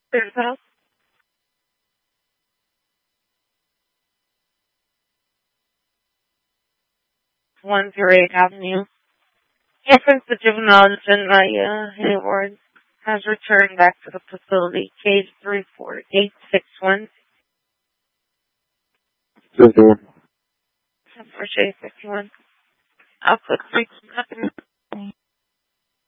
There's house 108 Avenue. Reference the juvenile Janaya Hayward has returned back to the facility. Cage 34861. Just the one. 10 for J51. Output 3.